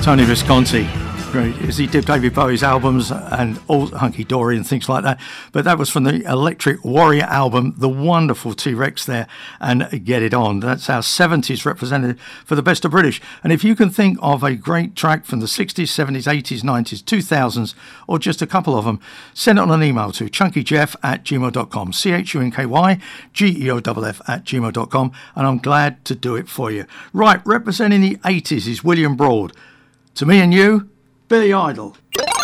Tony Visconti. Great, as he did David Bowie's albums and all Hunky Dory and things like that. But that was from the Electric Warrior album, the wonderful T-Rex there, and Get It On. That's our 70s represented for the best of British. And if you can think of a great track from the 60s, 70s, 80s, 90s, 2000s, or just a couple of them, send it on an email to chunkyjeff@gmail.com, chunkygeoff@gmail.com, and I'm glad to do it for you. Right, representing the 80s is William Broad. To me and you, Billy Idol.